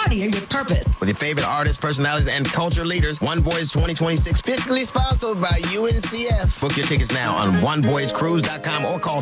partying with purpose. With your favorite artists, personalities, and culture leaders, One Voyage 2026, fiscally sponsored by UNCF. Book your tickets now on onevoyagecruise.com or call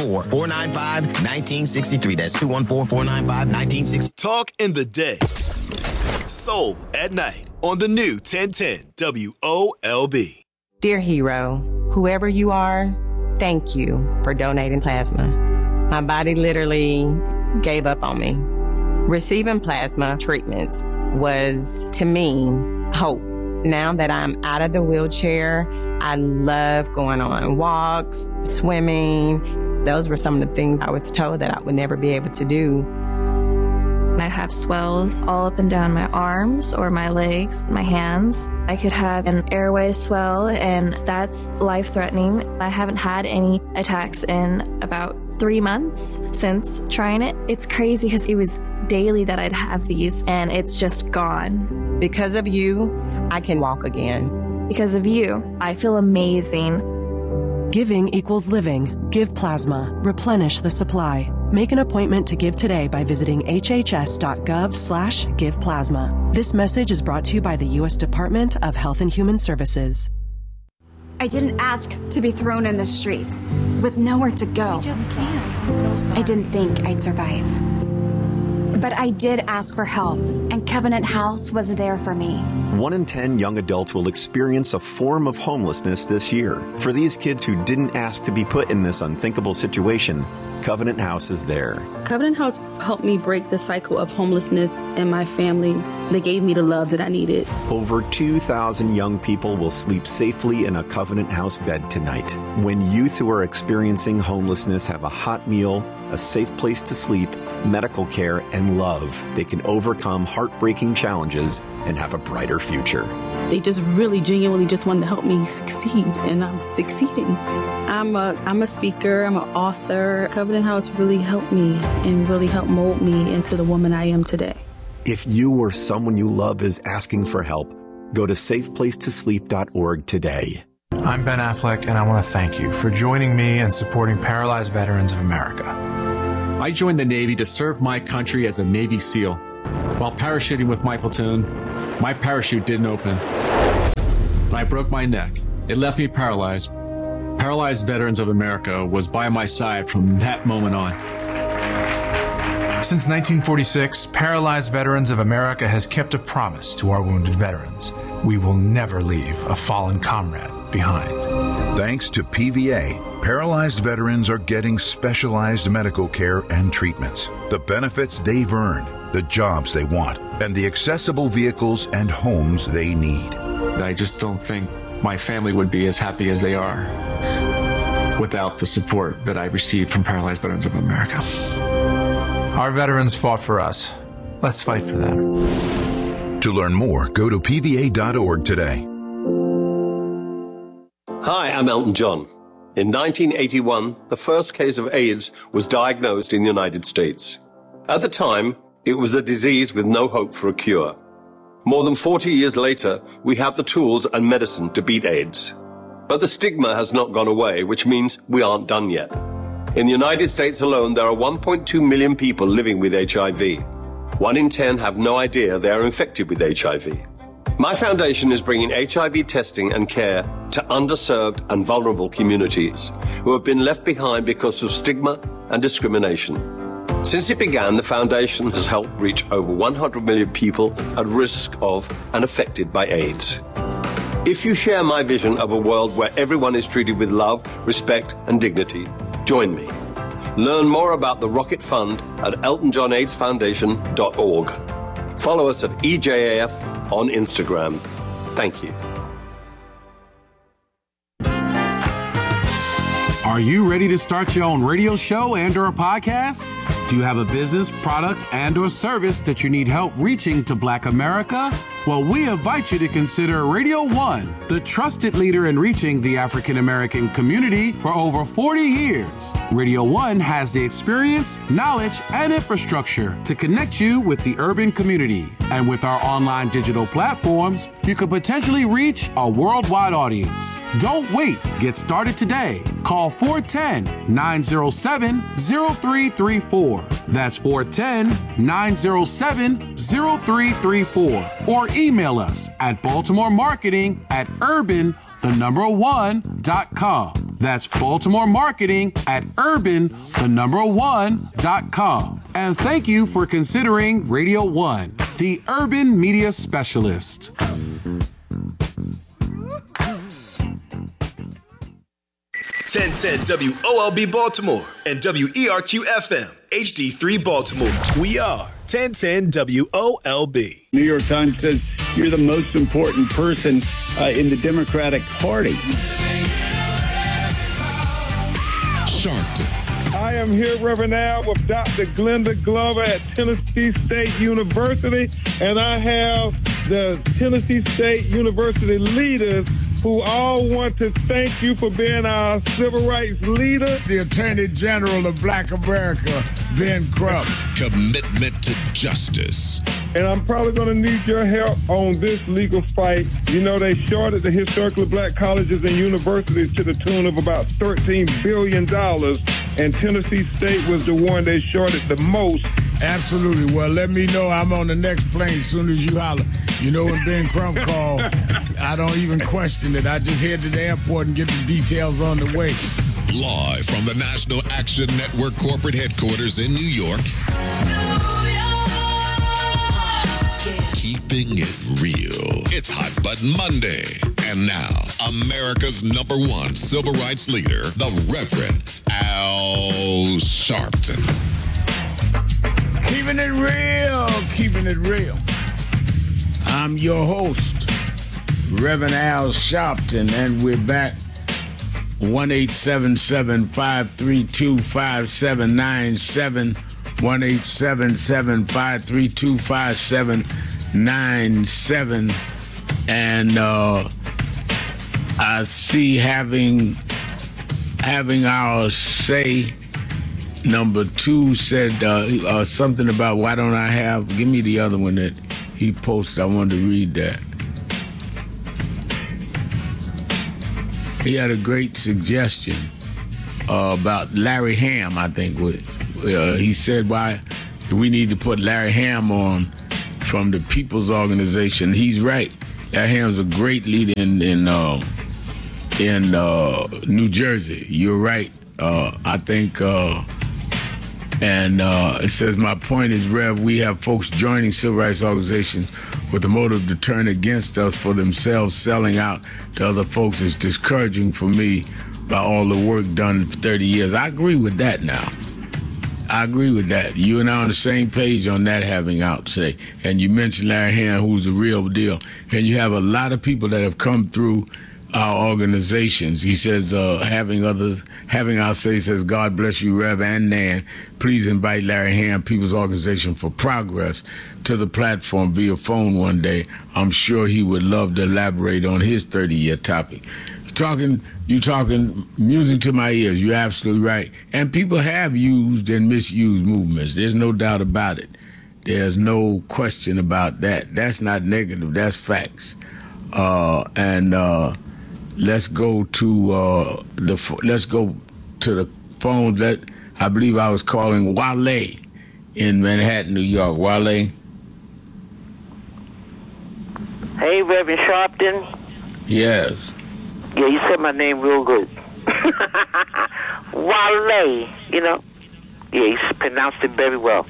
214-495-1963. That's 214-495-1963. Talk in the day. Soul at night on the new 1010 WOLB. Dear hero, whoever you are, thank you for donating plasma. My body literally gave up on me. Receiving plasma treatments was, to me, hope. Now that I'm out of the wheelchair, I love going on walks, swimming. Those were some of the things I was told that I would never be able to do. I'd have swells all up and down my arms or my legs, my hands. I could have an airway swell, and that's life-threatening. I haven't had any attacks in about 3 months since trying it. It's crazy because it was daily that I'd have these, and it's just gone. Because of you, I can walk again. Because of you, I feel amazing. Giving equals living. Give plasma. Replenish the supply. Make an appointment to give today by visiting hhs.gov/giveplasma. This message is brought to you by the U.S. Department of Health and Human Services. I didn't ask to be thrown in the streets with nowhere to go. I didn't think I'd survive. But I did ask for help, and Covenant House was there for me. 1 in 10 young adults will experience a form of homelessness this year. For these kids who didn't ask to be put in this unthinkable situation, Covenant House is there. Covenant House helped me break the cycle of homelessness in my family. They gave me the love that I needed. Over 2,000 young people will sleep safely in a Covenant House bed tonight. When youth who are experiencing homelessness have a hot meal, a safe place to sleep, medical care, and love, they can overcome heartbreaking challenges and have a brighter future. They just really genuinely just wanted to help me succeed, and I'm succeeding. I'm a speaker, I'm an author. Covenant House really helped me and really helped mold me into the woman I am today. If you or someone you love is asking for help, go to safeplacetosleep.org today. I'm Ben Affleck, and I want to thank you for joining me and supporting Paralyzed Veterans of America. I joined the Navy to serve my country as a Navy SEAL. While parachuting with my platoon, my parachute didn't open. I broke my neck. It left me paralyzed. Paralyzed Veterans of America was by my side from that moment on. Since 1946, Paralyzed Veterans of America has kept a promise to our wounded veterans. We will never leave a fallen comrade behind. Thanks to PVA, paralyzed veterans are getting specialized medical care and treatments, the benefits they've earned, the jobs they want, and the accessible vehicles and homes they need. I just don't think my family would be as happy as they are without the support that I received from Paralyzed Veterans of America. Our veterans fought for us. Let's fight for them. To learn more, go to pva.org today. Hi, I'm Elton John. In 1981, the first case of AIDS was diagnosed in the United States. At the time, it was a disease with no hope for a cure. More than 40 years later, we have the tools and medicine to beat AIDS. But the stigma has not gone away, which means we aren't done yet. In the United States alone, there are 1.2 million people living with HIV. 1 in 10 have no idea they are infected with HIV. My foundation is bringing HIV testing and care to underserved and vulnerable communities who have been left behind because of stigma and discrimination. Since it began, the foundation has helped reach over 100 million people at risk of and affected by AIDS. If you share my vision of a world where everyone is treated with love, respect, and dignity, join me. Learn more about the Rocket Fund at eltonjohnaidsfoundation.org. Follow us at EJAF on Instagram. Thank you. Are you ready to start your own radio show and/or a podcast? Do you have a business, product, and/or service that you need help reaching to Black America? Well, we invite you to consider Radio 1, the trusted leader in reaching the African American community for over 40 years. Radio 1 has the experience, knowledge, and infrastructure to connect you with the urban community. And with our online digital platforms, you could potentially reach a worldwide audience. Don't wait. Get started today. Call 410-907-0334. That's 410-907-0334. Or email us at baltimoremarketing@urban1.com. That's baltimoremarketing@urban1.com. And thank you for considering Radio 1, the urban media specialist. 1010 WOLB Baltimore and WERQ FM HD3 Baltimore. We are 1010 WOLB. New York Times says you're the most important person in the Democratic Party. Sharpton. I am here, Reverend Al, with Dr. Glenda Glover at Tennessee State University, and I have the Tennessee State University leaders who all want to thank you for being our civil rights leader. The Attorney General of Black America, Ben Crump. Commitment to justice. And I'm probably going to need your help on this legal fight. You know, they shorted the historically black colleges and universities to the tune of about $13 billion, and Tennessee State was the one they shorted the most. Absolutely. Well, let me know. I'm on the next plane as soon as you holler. You know, when Ben Crump called, I don't even question it. I just head to the airport and get the details on the way. Live from the National Action Network corporate headquarters in New York. Keeping it real. It's Hot Button Monday. And now, America's #1 civil rights leader, the Reverend Al Sharpton. Keeping it real, keeping it real. I'm your host, Reverend Al Sharpton, and we're back. 1-877-532-5797, 1-877-532-5797, and I see having our say. Number 2 said something about why don't I have, give me the other one that he posted. I wanted to read that. He had a great suggestion about Larry Ham, I think. He said, why do we need to put Larry Ham on from the People's Organization? He's right. Larry Ham's a great leader in New Jersey. You're right. I think... it says, my point is, Rev, we have folks joining civil rights organizations with the motive to turn against us for themselves. Selling out to other folks is discouraging for me by all the work done for 30 years. I agree with that now. I agree with that. You and I are on the same page on that having out, say. And you mentioned Larry Hand, who's the real deal. And you have a lot of people that have come through our organizations. He says, having our say, says, God bless you, Rev and Nan. Please invite Larry Ham, People's Organization for Progress, to the platform via phone one day. I'm sure he would love to elaborate on his 30-year topic. You talking music to my ears. You're absolutely right. And people have used and misused movements. There's no doubt about it. There's no question about that. That's not negative. That's facts. Let's go to the phone that I believe I was calling Wale in Manhattan, New York. Wale. Hey, Reverend Sharpton. Yes. Yeah, you said my name real good. Wale, you know. Yeah, you pronounced it very well.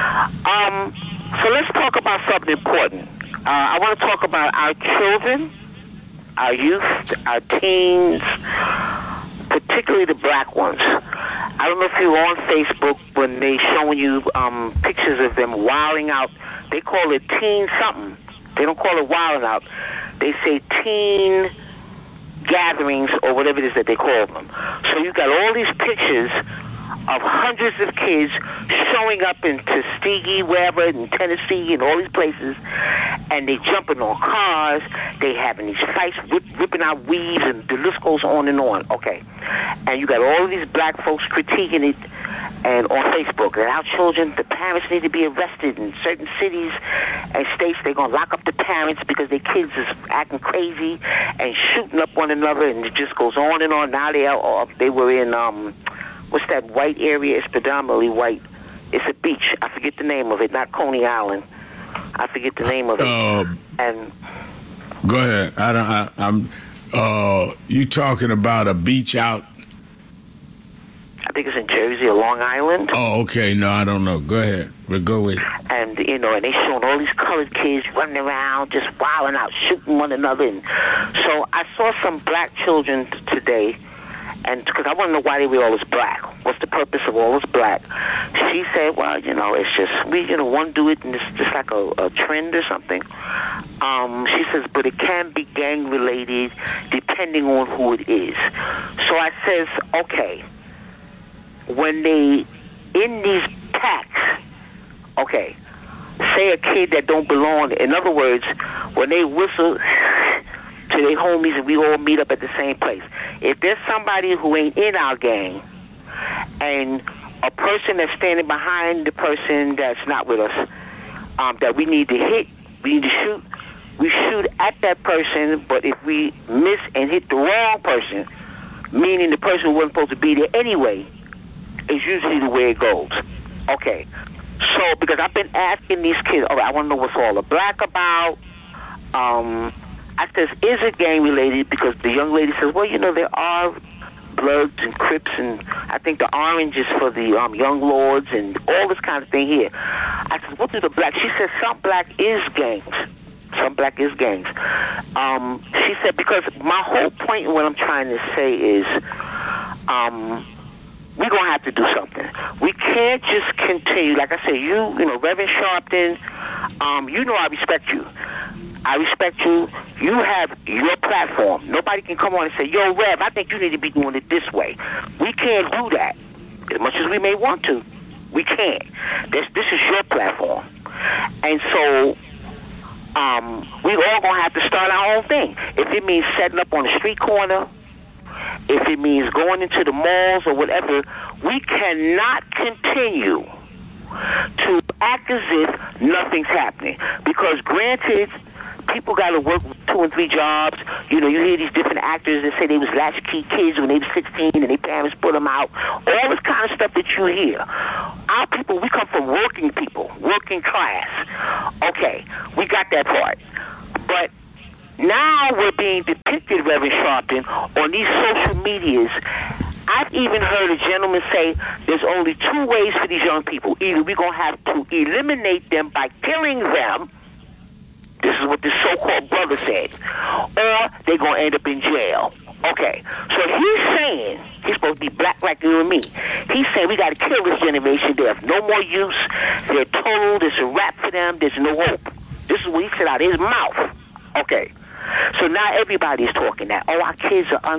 So let's talk about something important. I want to talk about our children, our youth, our teens, particularly the black ones. I don't know if you were on Facebook when they showing you pictures of them wilding out. They call it teen something. They don't call it wilding out. They say teen gatherings or whatever it is that they call them. So you got all these pictures of hundreds of kids showing up in Tuskegee, wherever, in Tennessee, and all these places, and they jumping on cars, they having these fights, ripping out weaves, and the list goes on and on. Okay. And you got all of these black folks critiquing it, and on Facebook, that our children, the parents need to be arrested in certain cities and states. They're going to lock up the parents because their kids is acting crazy and shooting up one another, and it just goes on and on. Now they were in, what's that white area? It's predominantly white. It's a beach. I forget the name of it, not Coney Island. I forget the name of it. And go ahead. I'm you talking about a beach out? I think it's in Jersey or Long Island. Oh, okay. No, I don't know. Go ahead. We'll go with it. And, and they showing all these colored kids running around, just wilding out, shooting one another. And so I saw some black children today, and because I want to know why they were all this black. What's the purpose of all this black? She said, well, it's just, we, one do it, and it's just like a trend or something. She says, but it can be gang-related depending on who it is. So I says, okay, when they in these packs, okay, say a kid that don't belong, in other words, when they whistle to their homies and we all meet up at the same place, if there's somebody who ain't in our gang and a person that's standing behind the person that's not with us, that we need to hit, we need to shoot, we shoot at that person, but if we miss and hit the wrong person, meaning the person who wasn't supposed to be there anyway, is usually the way it goes. Okay. So, because I've been asking these kids, all right, I want to know what's all the black about. I says, is it gang related? Because the young lady says, well, there are Bloods and Crips, and I think the orange is for the young lords and all this kind of thing here. I said, what do the black? She said, some black is gangs. Some black is gangs. She said, because my whole point in what I'm trying to say is, we're going to have to do something. We can't just continue. Like I said, Reverend Sharpton, I respect you. I respect you. You have your platform. Nobody can come on and say, yo, Rev, I think you need to be doing it this way. We can't do that. As much as we may want to, we can't. This is your platform. And so we all going to have to start our own thing. If it means setting up on the street corner, if it means going into the malls or whatever, we cannot continue to act as if nothing's happening. Because granted, people got to work 2 and 3 jobs. You hear these different actors that say they was latchkey kids when they was 16 and their parents put them out. All this kind of stuff that you hear. Our people, we come from working people, working class. Okay, we got that part. But now we're being depicted, Reverend Sharpton, on these social medias. I've even heard a gentleman say there's only 2 ways for these young people. Either we're going to have to eliminate them by killing them. This is what this so-called brother said. Or they're going to end up in jail. Okay, so he's saying, he's supposed to be black like you and me. He's saying we got to kill this generation. They have no more use. They're told it's a wrap for them. There's no hope. This is what he said out of his mouth. Okay. So now everybody's talking that, our kids are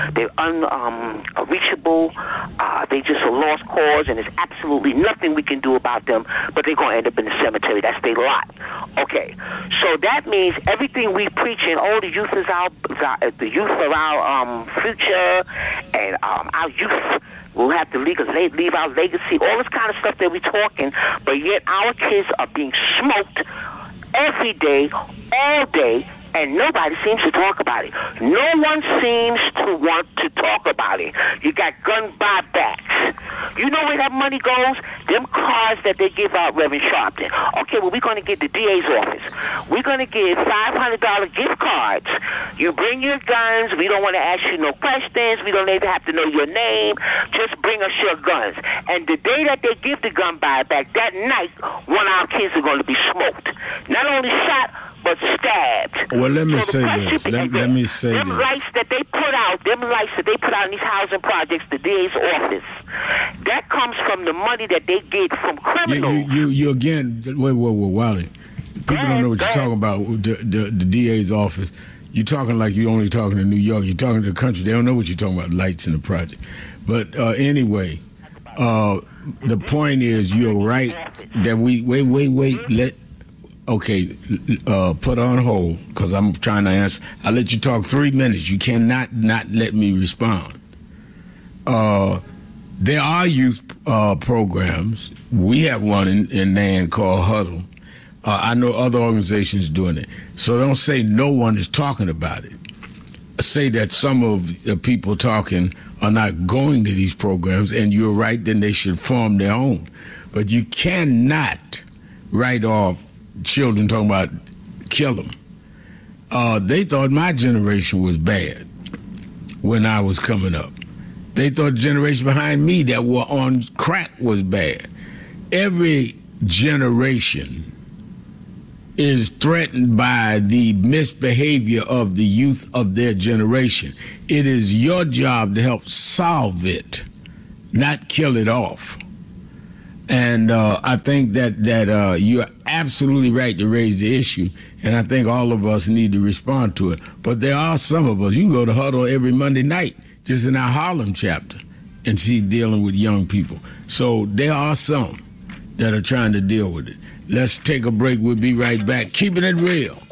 unreachable, they just a lost cause, and there's absolutely nothing we can do about them, but they're going to end up in the cemetery. That's their lot. Okay, so that means everything we preaching, the youth is the youth are our future, and our youth will have to leave our legacy, all this kind of stuff that we're talking, but yet our kids are being smoked every day, all day, and nobody seems to talk about it. No one seems to want to talk about it. You got gun buybacks. You know where that money goes? Them cars that they give out, Reverend Sharpton. Okay, well, we're going to get the DA's office. We're going to give $500 gift cards. You bring your guns. We don't want to ask you no questions. We don't even have to know your name. Just bring us your guns. And the day that they give the gun buyback, that night, one of our kids are going to be smoked. Not only shot, but stabbed. Well, let me say this. Let me say this. Them lights that they put out in these housing projects, the DA's office, that comes from the money that they get from criminals. You again, wait, Wally. People don't know what you're talking about, the DA's office. You're talking like you're only talking to New York. You're talking to the country. They don't know what you're talking about, lights in the project. But anyway, The point is, you're right that put on hold, because I'm trying to answer. I'll let you talk 3 minutes. You cannot not let me respond. There are youth programs. We have one in NAN called Huddle. I know other organizations doing it. So don't say no one is talking about it. Say that some of the people talking are not going to these programs, and you're right, then they should form their own. But you cannot write off children talking about kill them. They thought my generation was bad when I was coming up. They thought the generation behind me that were on crack was bad. Every generation is threatened by the misbehavior of the youth of their generation. It is your job to help solve it, not kill it off. And I think that you're absolutely right to raise the issue, and I think all of us need to respond to it. But there are some of us, you can go to Huddle every Monday night, just in our Harlem chapter, and see dealing with young people. So there are some that are trying to deal with it. Let's take a break. We'll be right back. Keeping it real.